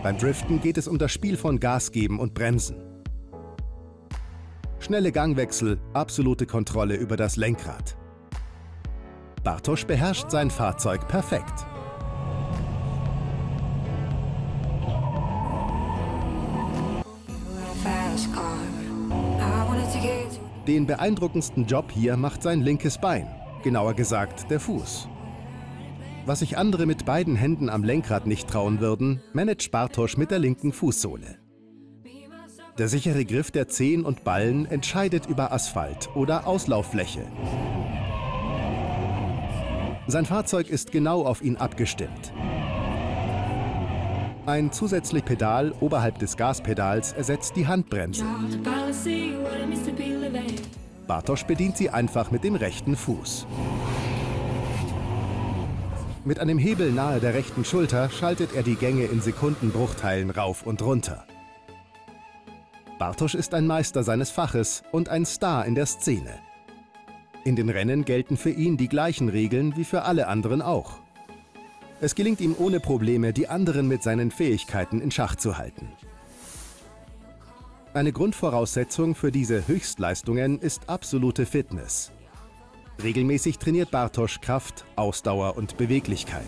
Beim Driften geht es um das Spiel von Gas geben und Bremsen. Schnelle Gangwechsel, absolute Kontrolle über das Lenkrad. Bartosz beherrscht sein Fahrzeug perfekt. Den beeindruckendsten Job hier macht sein linkes Bein, genauer gesagt der Fuß. Was sich andere mit beiden Händen am Lenkrad nicht trauen würden, managt Bartosz mit der linken Fußsohle. Der sichere Griff der Zehen und Ballen entscheidet über Asphalt oder Auslauffläche. Sein Fahrzeug ist genau auf ihn abgestimmt. Ein zusätzliches Pedal oberhalb des Gaspedals ersetzt die Handbremse. Bartosz bedient sie einfach mit dem rechten Fuß. Mit einem Hebel nahe der rechten Schulter schaltet er die Gänge in Sekundenbruchteilen rauf und runter. Bartosz ist ein Meister seines Faches und ein Star in der Szene. In den Rennen gelten für ihn die gleichen Regeln wie für alle anderen auch. Es gelingt ihm ohne Probleme, die anderen mit seinen Fähigkeiten in Schach zu halten. Eine Grundvoraussetzung für diese Höchstleistungen ist absolute Fitness. Regelmäßig trainiert Bartosz Kraft, Ausdauer und Beweglichkeit.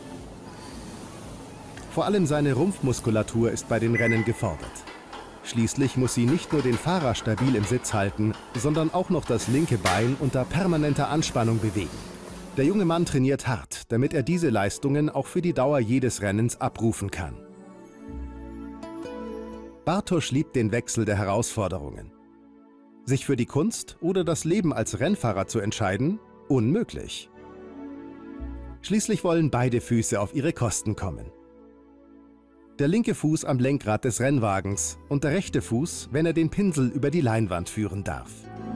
Vor allem seine Rumpfmuskulatur ist bei den Rennen gefordert. Schließlich muss sie nicht nur den Fahrer stabil im Sitz halten, sondern auch noch das linke Bein unter permanenter Anspannung bewegen. Der junge Mann trainiert hart, damit er diese Leistungen auch für die Dauer jedes Rennens abrufen kann. Bartosz liebt den Wechsel der Herausforderungen. Sich für die Kunst oder das Leben als Rennfahrer zu entscheiden? Unmöglich. Schließlich wollen beide Füße auf ihre Kosten kommen. Der linke Fuß am Lenkrad des Rennwagens und der rechte Fuß, wenn er den Pinsel über die Leinwand führen darf.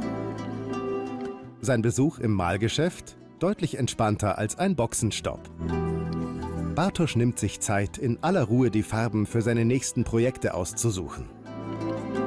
Sein Besuch im Malgeschäft? Deutlich entspannter als ein Boxenstopp. Bartosz nimmt sich Zeit, in aller Ruhe die Farben für seine nächsten Projekte auszusuchen.